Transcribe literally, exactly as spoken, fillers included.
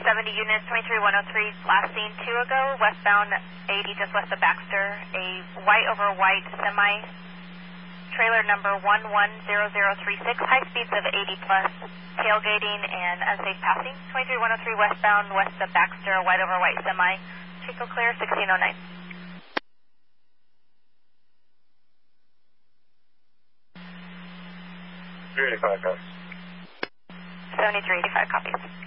seventy units, twenty-three one oh three, last seen two ago, westbound eighty, just west of Baxter, a white over white semi, trailer number one one zero zero three six, high speeds of eighty plus, tailgating and unsafe passing, twenty-three one oh three westbound, west of Baxter, white over white semi, Chico clear, sixteen oh nine. three eighty-five, guys. seventy-three eighty-five, copies.